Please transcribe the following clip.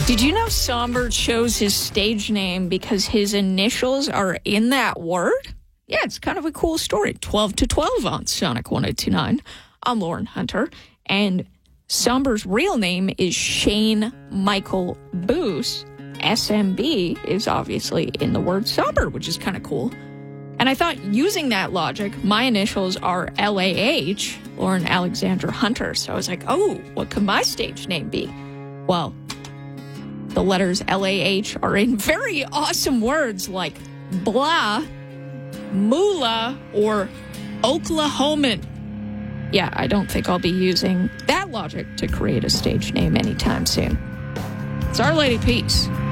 Did you know Somber chose his stage name because his initials are in that word? Yeah, it's kind of a cool story. 12 to 12 on Sonic 1029. I'm Lauren Hunter, and Somber's real name is Shane Michael Boos. SMB is obviously in the word Somber, which is kind of cool. And I thought, using that logic, my initials are LAH, Lauren Alexandra Hunter. So I was like, oh, what could my stage name be? Well, the letters LAH are in very awesome words like blah, moolah, or Oklahoman. Yeah, I don't think I'll be using that logic to create a stage name anytime soon. It's Our Lady Peace.